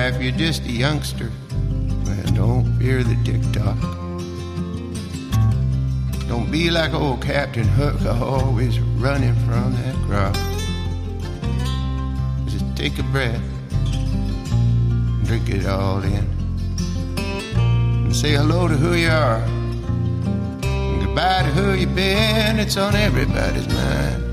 if you're just a youngster, well, don't fear the tick-tock. Don't be like old Captain Hook, always running from that crowd. Just take a breath, drink it all in, and say hello to who you are, and goodbye to who you've been. It's on everybody's mind.